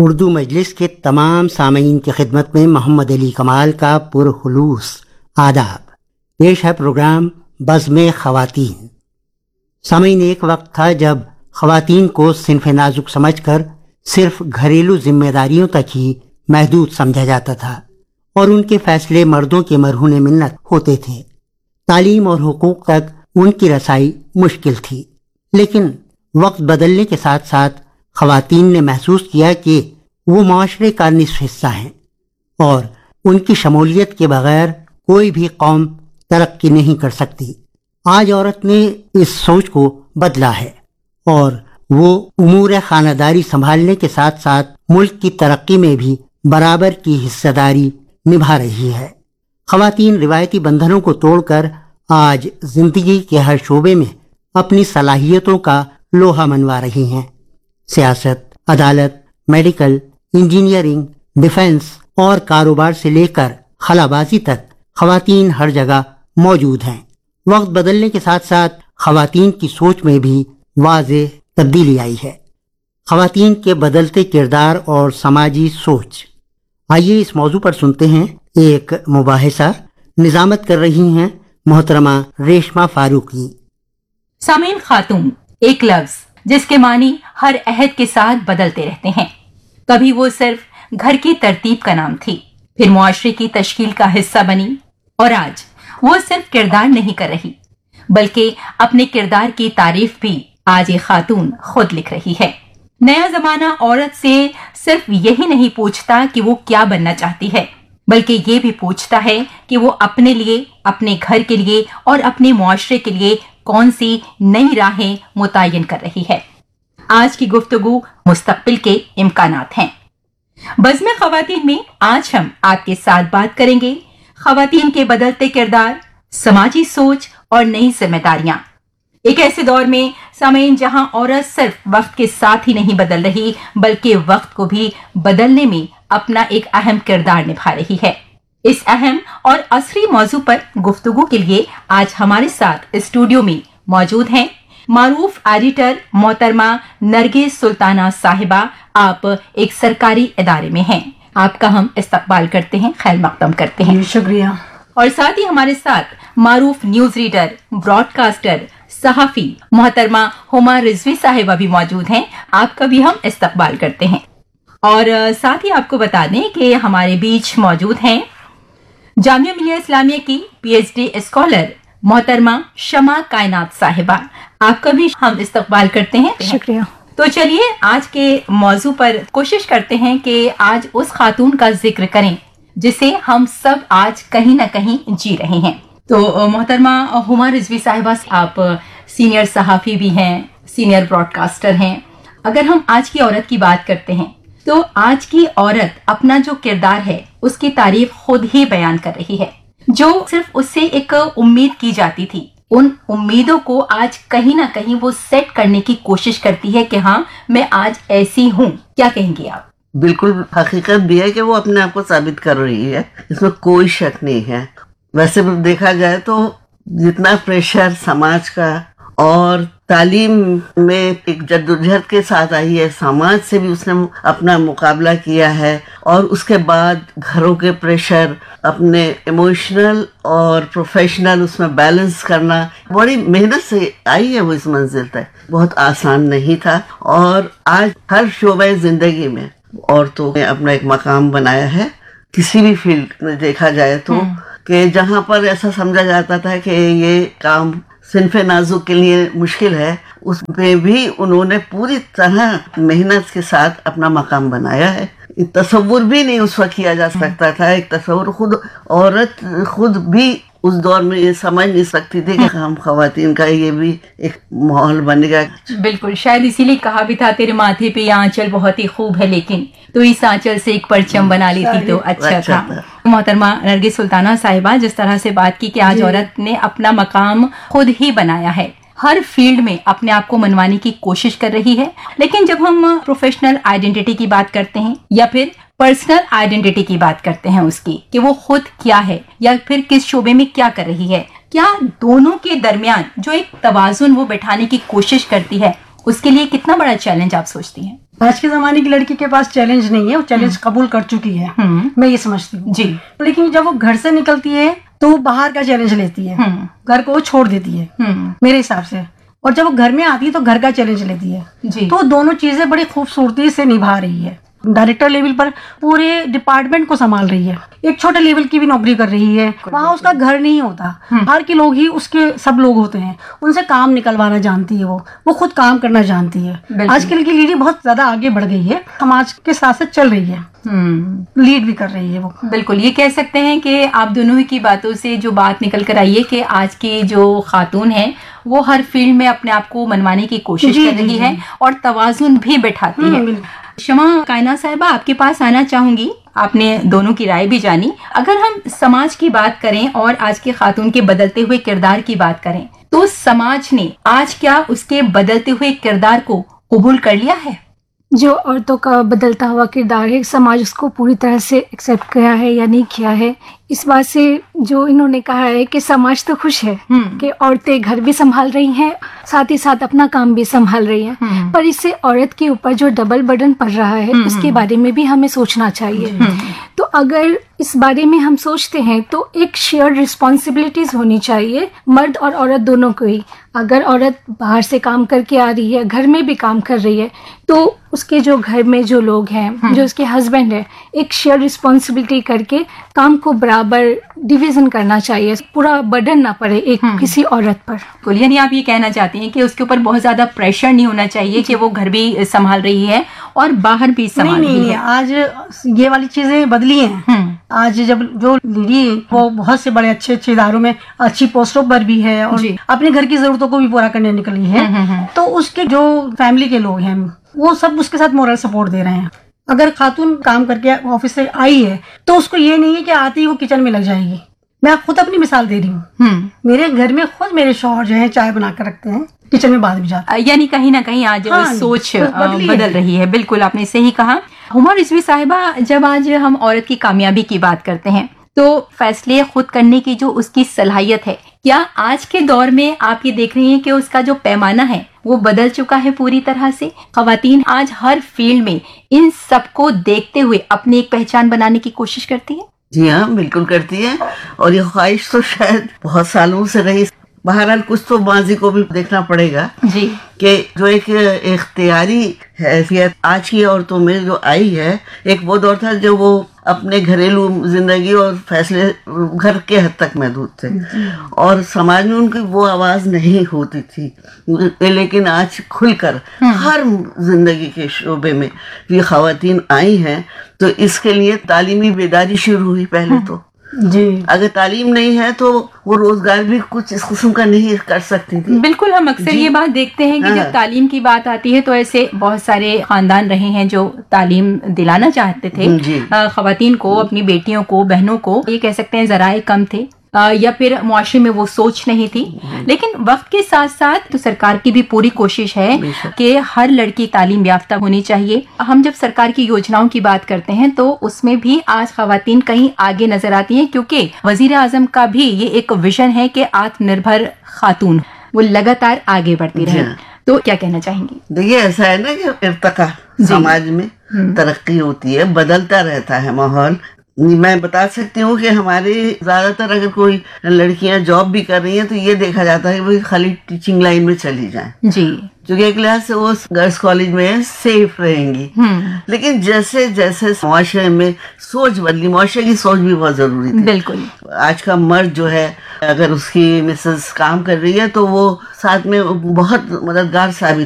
اردو مجلس کے تمام سامعین کی خدمت میں محمد علی کمال کا پرخلوص آداب۔ پیش ہے پروگرام بزم خواتین۔ سامعین، ایک وقت تھا جب خواتین کو صنف نازک سمجھ کر صرف گھریلو ذمہ داریوں تک ہی محدود سمجھا جاتا تھا اور ان کے فیصلے مردوں کے مرہون منت ہوتے تھے۔ تعلیم اور حقوق تک ان کی رسائی مشکل تھی، لیکن وقت بدلنے کے ساتھ ساتھ خواتین نے محسوس کیا کہ وہ معاشرے کا نصف حصہ ہیں اور ان کی شمولیت کے بغیر کوئی بھی قوم ترقی نہیں کر سکتی۔ آج عورت نے اس سوچ کو بدلا ہے اور وہ امور خانہ داری سنبھالنے کے ساتھ ساتھ ملک کی ترقی میں بھی برابر کی حصہ داری نبھا رہی ہے۔ خواتین روایتی بندھنوں کو توڑ کر آج زندگی کے ہر شعبے میں اپنی صلاحیتوں کا لوہا منوا رہی ہیں۔ سیاست، عدالت، میڈیکل، انجینئرنگ، ڈیفنس اور کاروبار سے لے کر خلا بازی تک خواتین ہر جگہ موجود ہیں۔ وقت بدلنے کے ساتھ ساتھ خواتین کی سوچ میں بھی واضح تبدیلی آئی ہے۔ خواتین کے بدلتے کردار اور سماجی سوچ، آئیے اس موضوع پر سنتے ہیں ایک مباحثہ۔ نظامت کر رہی ہیں محترمہ ریشما فاروقی۔ سامعین، خاتون ایک لفظ جس کے معنی ہر عہد کے ساتھ بدلتے رہتے ہیں۔ کبھی وہ صرف گھر کی ترتیب کا نام تھی، پھر معاشرے کی تشکیل کا حصہ بنی، اور آج وہ صرف کردار نہیں کر رہی بلکہ اپنے کردار کی تعریف بھی آج ایک خاتون خود لکھ رہی ہے۔ نیا زمانہ عورت سے صرف یہی نہیں پوچھتا کہ وہ کیا بننا چاہتی ہے، بلکہ یہ بھی پوچھتا ہے کہ وہ اپنے لیے، اپنے گھر کے لیے اور اپنے معاشرے کے لیے کون سی نئی راہیں متعین کر رہی ہے۔ آج کی گفتگو مستقبل کے امکانات ہیں۔ بزم خواتین میں آج ہم آپ کے ساتھ بات کریں گے خواتین کے بدلتے کردار، سماجی سوچ اور نئی ذمہ داریاں۔ ایک ایسے دور میں سامعین جہاں عورت صرف وقت کے ساتھ ہی نہیں بدل رہی بلکہ وقت کو بھی بدلنے میں اپنا ایک اہم کردار نبھا رہی ہے۔ اس اہم اور عصری موضوع پر گفتگو کے لیے آج ہمارے ساتھ اسٹوڈیو میں موجود ہیں معروف ایڈیٹر محترمہ نرگس سلطانہ صاحبہ۔ آپ ایک سرکاری ادارے میں ہیں، آپ کا ہم استقبال کرتے ہیں، خیر مقدم کرتے ہیں۔ شکریہ۔ اور ساتھ ہی ہمارے ساتھ معروف نیوز ریڈر، براڈ کاسٹر، صحافی محترمہ ہما رضوی صاحبہ بھی موجود ہیں، آپ کا بھی ہم استقبال کرتے ہیں۔ اور ساتھ ہی آپ کو بتا دیں کہ ہمارے بیچ موجود ہیں جامعہ ملیہ اسلامیہ کی پی ایچ ڈی اسکالر محترمہ شمع کائنات صاحبہ، آپ کا بھی ہم استقبال کرتے ہیں۔ شکریہ۔ تو چلیے آج کے موضوع پر کوشش کرتے ہیں کہ آج اس خاتون کا ذکر کریں جسے ہم سب آج کہیں نہ کہیں جی رہے ہیں۔ تو محترمہ ہما رضوی صاحبہ، آپ سینئر صحافی بھی ہیں، سینئر براڈ کاسٹر ہیں۔ اگر ہم آج کی عورت کی بات کرتے ہیں تو آج کی عورت اپنا جو کردار ہے اس کی تعریف خود ہی بیان کر رہی ہے۔ جو صرف اس سے ایک امید کی جاتی تھی، ان امیدوں کو آج کہیں نہ کہیں وہ سیٹ کرنے کی کوشش کرتی ہے کہ ہاں میں آج ایسی ہوں۔ کیا کہیں گے آپ؟ بالکل حقیقت بھی ہے کہ وہ اپنے آپ کو ثابت کر رہی ہے، اس میں کوئی شک نہیں ہے۔ ویسے بھی دیکھا جائے تو جتنا پریشر سماج کا اور تعلیم میں ایک جدوجہد کے ساتھ آئی ہے، سماج سے بھی اس نے اپنا مقابلہ کیا ہے، اور اس کے بعد گھروں کے پریشر، اپنے ایموشنل اور پروفیشنل اس میں بیلنس کرنا، بڑی محنت سے آئی ہے وہ اس منزل تک، بہت آسان نہیں تھا۔ اور آج ہر شعبہ زندگی میں عورتوں نے اپنا ایک مقام بنایا ہے، کسی بھی فیلڈ میں دیکھا جائے تو، کہ جہاں پر ایسا سمجھا جاتا تھا کہ یہ کام صنف نازک کے لیے مشکل ہے، اس میں بھی انہوں نے پوری طرح محنت کے ساتھ اپنا مقام بنایا ہے۔ تصور بھی نہیں اس وقت کیا جا سکتا تھا، ایک تصور خود عورت خود بھی اس دور میں یہ سمجھ نہیں سکتی تھی کہ ہم خواتین کا یہ بھی ایک ماحول بن گیا۔ بالکل، شاید اسی لیے کہا بھی تھا تیرے ماتھے پہ یہ آنچل بہت ہی خوب ہے، لیکن تو اس آنچل سے ایک پرچم بنا لیتی تو اچھا تھا۔ محترمہ نرگس سلطانہ صاحبہ، جس طرح سے بات کی کہ آج عورت نے اپنا مقام خود ہی بنایا ہے، ہر فیلڈ میں اپنے آپ کو منوانے کی کوشش کر رہی ہے، لیکن جب ہم پروفیشنل آئیڈینٹی کی بات کرتے ہیں یا پھر پرسنل آئیڈینٹی کی بات کرتے ہیں اس کی کہ وہ خود کیا ہے یا پھر کس شعبے میں کیا کر رہی ہے، کیا دونوں کے درمیان جو ایک توازن وہ بٹھانے کی کوشش کرتی ہے، اس کے لیے کتنا بڑا چیلنج آپ سوچتی ہیں؟ آج کے زمانے کی لڑکی کے پاس چیلنج نہیں ہے، وہ چیلنج قبول کر چکی ہے، میں یہ سمجھتی ہوں جی. لیکن جب وہ گھر سے نکلتی ہے تو وہ باہر کا چیلنج لیتی ہے، گھر کو وہ چھوڑ دیتی ہے میرے حساب سے، اور جب وہ گھر میں آتی ہے تو گھر کا چیلنج لیتی ہے. جی. تو دونوں چیزیں بڑی خوبصورتی سے نبھا رہی ہے. ڈائریکٹر لیول پر پورے ڈپارٹمنٹ کو سنبھال رہی ہے، ایک چھوٹے لیول کی بھی نوکری کر رہی ہے. وہاں اس کا گھر نہیں ہوتا، باہر کے لوگ ہی اس کے سب لوگ ہوتے ہیں، ان سے کام نکلوانا جانتی ہے، وہ خود کام کرنا جانتی ہے. آج کل کی لیڈی بہت زیادہ آگے بڑھ گئی ہے، سماج کے ساتھ ساتھ چل رہی ہے، لیڈ بھی کر رہی ہے وہ. بالکل، یہ کہہ سکتے ہیں کہ آپ دونوں ہی کی باتوں سے جو بات نکل کر آئی ہے کہ آج کی جو خاتون ہیں وہ ہر فیلڈ میں اپنے آپ کو منوانے کی کوشش کر رہی ہے اور توازن بھی بٹھاتی ہے. شمع کائنات صاحبہ، آپ کے پاس آنا چاہوں گی، آپ نے دونوں کی رائے بھی جانی. اگر ہم سماج کی بات کریں اور آج کی خاتون کے بدلتے ہوئے کردار کی بات کریں تو سماج نے آج کیا اس کے بدلتے ہوئے کردار کو قبول کر لیا ہے؟ جو عورتوں کا بدلتا ہوا کردار ہے، سماج اس کو پوری طرح سے ایکسیپٹ کیا ہے یا نہیں کیا ہے؟ اس بات سے جو انہوں نے کہا ہے کہ سماج تو خوش ہے کہ عورتیں گھر بھی سنبھال رہی ہیں، ساتھ ہی ساتھ اپنا کام بھی سنبھال رہی ہیں، پر اس سے عورت کے اوپر جو ڈبل برڈن پڑ رہا ہے اس کے بارے میں بھی ہمیں سوچنا چاہیے. تو اگر اس بارے میں ہم سوچتے ہیں تو ایک شیئر رسپانسبلٹیز ہونی چاہیے مرد اور عورت دونوں کو ہی. اگر عورت باہر سے کام کر کے آ رہی ہے، گھر میں بھی کام کر رہی ہے، تو اس کے جو گھر میں جو لوگ ہیں، جو اس کے ہسبینڈ ہے، ایک شیئر رسپانسبلٹی کر کے کام کو برابر ڈویژن کرنا چاہیے، پورا برڈن نہ پڑے ایک کسی عورت پر. یعنی آپ یہ کہنا چاہتی ہیں کہ اس کے اوپر بہت زیادہ پریشر نہیں ہونا چاہیے کہ وہ گھر بھی سنبھال رہی ہے اور باہر بھی سنبھال رہی ہے. آج یہ والی چیزیں بدلی ہیں. آج جب جو لیڈی وہ بہت سے بڑے اچھے اچھے اداروں میں اچھی پوسٹوں پر بھی ہے اور اپنے گھر کی ضرورتوں کو بھی پورا کرنے نکلی ہے، تو اس کے جو فیملی کے لوگ ہیں وہ سب اس کے ساتھ مورل سپورٹ دے رہے ہیں. اگر خاتون کام کر کے آفس سے آئی ہے تو اس کو یہ نہیں ہے کہ آتی وہ کچن میں لگ جائے گی. میں خود اپنی مثال دے رہی ہوں، میرے گھر میں خود میرے شوہر جو ہے چائے بنا کر رکھتے ہیں، کچن میں بعد بھی جاتے ہیں. یعنی کہیں نہ کہیں آج سوچ بدل رہی ہے. بالکل آپ نے صحیح کہا. ہما رضوی صاحبہ، جب آج ہم عورت کی کامیابی کی بات کرتے ہیں تو فیصلے خود کرنے کی جو اس کی صلاحیت ہے، کیا آج کے دور میں آپ یہ دیکھ رہی ہیں کہ اس کا جو پیمانہ ہے وہ بدل چکا ہے پوری طرح سے؟ خواتین آج ہر فیلڈ میں ان سب کو دیکھتے ہوئے اپنی ایک پہچان بنانے کی کوشش کرتی ہے. جی ہاں، بالکل کرتی ہے، اور یہ خواہش تو شاید بہت سالوں سے رہی. بہرحال کچھ تو ماضی کو بھی دیکھنا پڑے گا جی، کہ جو ایک اختیاری حیثیت آج کی عورتوں میں جو آئی ہے، ایک وہ دور تھا جو وہ اپنے گھریلو زندگی اور فیصلے گھر کے حد تک محدود تھے اور سماج میں ان کی وہ آواز نہیں ہوتی تھی. لیکن آج کھل کر ہر زندگی کے شعبے میں یہ خواتین آئی ہیں، تو اس کے لیے تعلیمی بیداری شروع ہوئی. پہلے تو جی، اگر تعلیم نہیں ہے تو وہ روزگار بھی کچھ اس قسم کا نہیں کر سکتی تھی. بالکل، ہم اکثر یہ بات دیکھتے ہیں کہ جب تعلیم کی بات آتی ہے تو ایسے بہت سارے خاندان رہے ہیں جو تعلیم دلانا چاہتے تھے خواتین کو، اپنی بیٹیوں کو، بہنوں کو. یہ کہہ سکتے ہیں ذرائع کم تھے یا پھر معاشرے میں وہ سوچ نہیں تھی. لیکن وقت کے ساتھ ساتھ تو سرکار کی بھی پوری کوشش ہے کہ ہر لڑکی تعلیم یافتہ ہونی چاہیے. ہم جب سرکار کی یوجناؤں کی بات کرتے ہیں تو اس میں بھی آج خواتین کہیں آگے نظر آتی ہیں، کیونکہ وزیر اعظم کا بھی یہ ایک ویژن ہے کہ آتم نربھر خاتون وہ لگاتار آگے بڑھتی رہے. تو کیا کہنا چاہیں گی؟ دیکھیے، ایسا ہے نا کہ ارتقا سماج میں ترقی ہوتی ہے، بدلتا رہتا ہے ماحول. میں بتا سکتی ہوں کہ ہماری زیادہ تر اگر کوئی لڑکیاں جاب بھی کر رہی ہیں تو یہ دیکھا جاتا ہے کہ وہ خالی ٹیچنگ لائن میں چلی جائیں جی، کیونکہ ایک لحاظ سے وہ گرلس کالج میں سیف رہیں گی. لیکن جیسے جیسے معاشرے میں سوچ بدلی، معاشرے کی سوچ بھی بہت ضروری تھی. بالکل، آج کا مرد جو ہے اگر اس کی مسز کام کر رہی ہے تو وہ ساتھ میں بہت مددگار ثابت